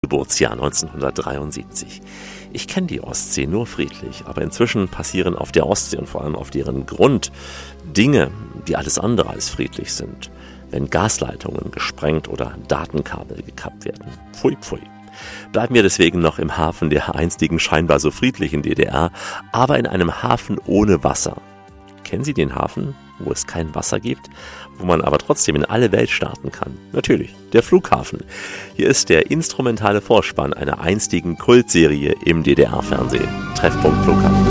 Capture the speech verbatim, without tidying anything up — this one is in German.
Geburtsjahr neunzehnhundertdreiundsiebzig. Ich kenne die Ostsee nur friedlich, aber inzwischen passieren auf der Ostsee und vor allem auf deren Grund Dinge, die alles andere als friedlich sind. Wenn Gasleitungen gesprengt oder Datenkabel gekappt werden. Pfui, pfui. Bleiben wir deswegen noch im Hafen der einstigen scheinbar so friedlichen D D R, aber in einem Hafen ohne Wasser. Kennen Sie den Hafen, wo es kein Wasser gibt, wo man aber trotzdem in alle Welt starten kann? Natürlich, der Flughafen. Hier ist der instrumentale Vorspann einer einstigen Kultserie im D D R-Fernsehen. Treffpunkt Flughafen.